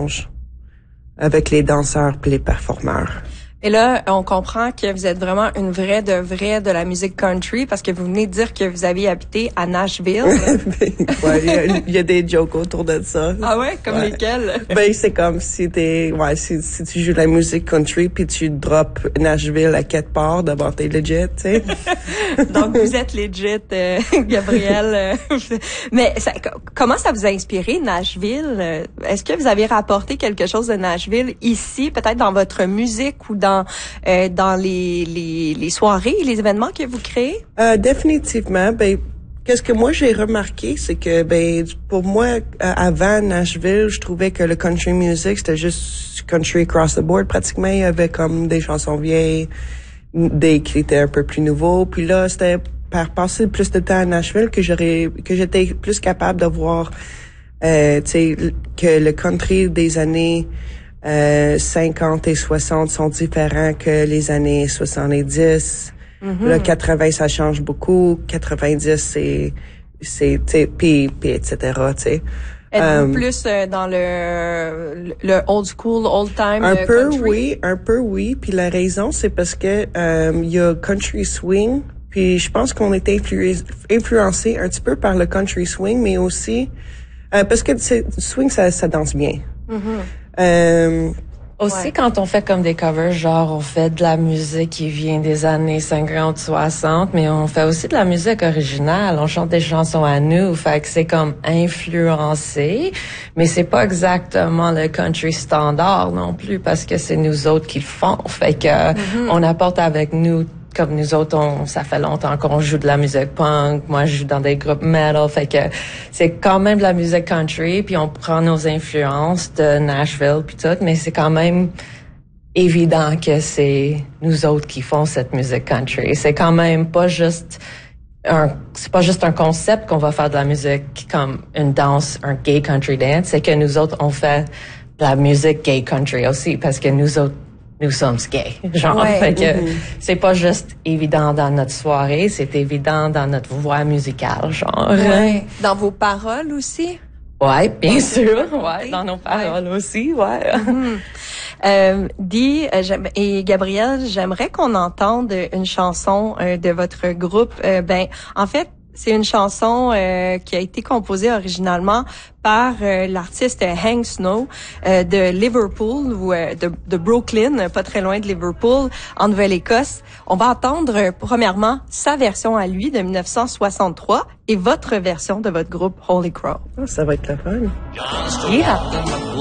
mélange avec les danseurs et les performeurs. Et là, on comprend que vous êtes vraiment une vraie de la musique country parce que vous venez de dire que vous avez habité à Nashville. Ouais, il y a des jokes autour de ça. Ah ouais, comme lesquels? Ben c'est comme si si tu joues de la musique country puis tu drops Nashville à quelque part, d'abord t'es legit, tu sais. Donc vous êtes legit, Gabrielle. Mais comment ça vous a inspiré Nashville? Est-ce que vous avez rapporté quelque chose de Nashville ici, peut-être dans votre musique ou dans les soirées, les événements que vous créez? Définitivement. Ben, qu'est-ce que moi j'ai remarqué, c'est que pour moi, avant Nashville, je trouvais que le country music c'était juste country across the board. Pratiquement, il y avait comme des chansons vieilles, des qui étaient un peu plus nouveaux. Puis là, c'était par passer plus de temps à Nashville que j'étais plus capable de voir, tu sais, que le country des années 50 et 60 sont différents que les années 70. Mm-hmm. Là, 80, ça change beaucoup. 90, c'est, tu sais, puis etc., tu sais. Êtes-vous plus dans le old school, old time un peu, country? Un peu, oui. Puis la raison, c'est parce que il y a country swing. Puis je pense qu'on est influencé un petit peu par le country swing, mais aussi parce que swing, ça danse bien. Mm-hmm. Aussi, quand on fait comme des covers, genre, on fait de la musique qui vient des années 50, 60, mais on fait aussi de la musique originale. On chante des chansons à nous. Fait que c'est comme influencé, mais c'est pas exactement le country standard non plus parce que c'est nous autres qui le font. Fait que, on apporte avec nous. Comme nous autres, ça fait longtemps qu'on joue de la musique punk. Moi, je joue dans des groupes metal. Fait que c'est quand même de la musique country. Puis on prend nos influences de Nashville puis tout. Mais c'est quand même évident que c'est nous autres qui font cette musique country. C'est quand même pas juste c'est pas juste un concept qu'on va faire de la musique comme une danse, un gay country dance. C'est que nous autres, on fait de la musique gay country aussi. Parce que nous autres, nous sommes gays, genre. Ouais. Fait que c'est pas juste évident dans notre soirée, c'est évident dans notre voix musicale, genre. Ouais. Dans vos paroles aussi? Ouais, bien sûr. Ouais, dans nos paroles aussi, ouais. Di et Gabrielle, j'aimerais qu'on entende une chanson de votre groupe. En fait, c'est une chanson qui a été composée originalement par l'artiste Hank Snow de Liverpool ou de Brooklyn, pas très loin de Liverpool, en Nouvelle-Écosse. On va entendre premièrement sa version à lui de 1963 et votre version de votre groupe Holy Crow. Oh, ça va être la fun. Yeah.